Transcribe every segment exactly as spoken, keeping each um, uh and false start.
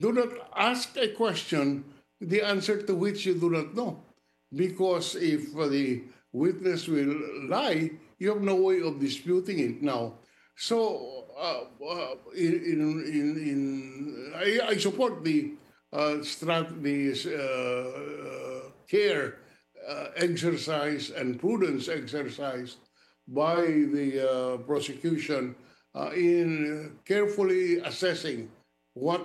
Do not ask a question, the answer to which you do not know. Because if uh, the witness will lie, you have no way of disputing it now. So, uh, uh, in, in, in, in I, I support the uh, strat, the uh, care uh, exercise and prudence exercise by the uh, prosecution uh, in carefully assessing what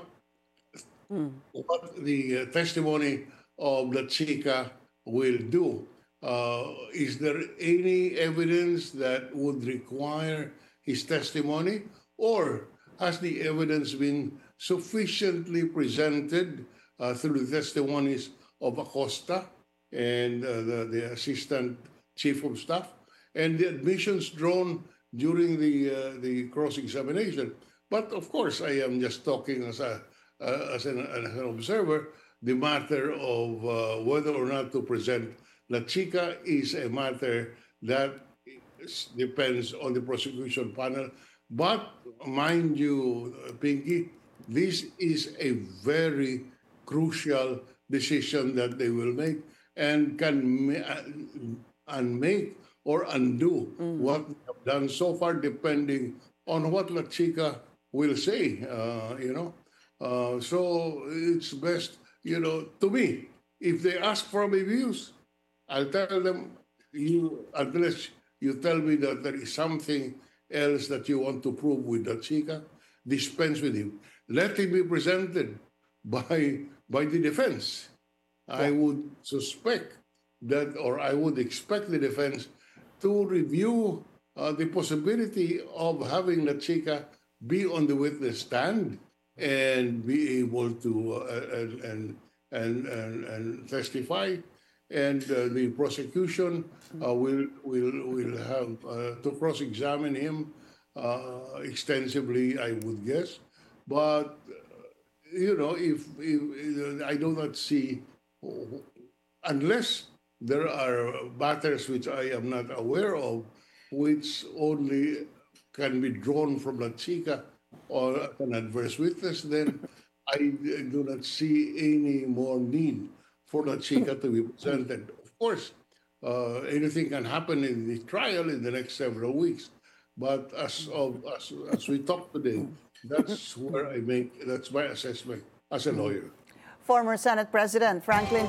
Mm. what the uh, testimony of the chica will do. Uh, is there any evidence that would require his testimony, or has the evidence been sufficiently presented uh, through the testimonies of Acosta and uh, the, the assistant chief of staff and the admissions drawn during the uh, the cross examination? But of course, I am just talking as a uh, as, an, as an observer. The matter of uh, whether or not to present La Chica is a matter that is- depends on the prosecution panel. But mind you, uh, Pinky, this is a very crucial decision that they will make and can ma- uh, and make or undo Mm. what they have done so far, depending on what La Chica will say. Uh, you know, uh, so it's best, you know, to me, if they ask for my views, I'll tell them, you, unless you tell me that there is something else that you want to prove with the chica, dispense with him. Let him be presented by by the defense. I Yeah. would suspect that, or I would expect the defense to review uh, the possibility of having La Chica be on the witness stand and be able to uh, and, and, and, and, and testify. And uh, the prosecution uh, will will will have uh, to cross-examine him uh, extensively, I would guess. But you know, if, if I do not see, unless there are matters which I am not aware of, which only can be drawn from La Chica or an adverse witness, then I do not see any more need for La Chica to be presented. Of course, uh, anything can happen in the trial in the next several weeks. But as of as, as we talk today, that's where I make that's my assessment as a lawyer. Former Senate President Franklin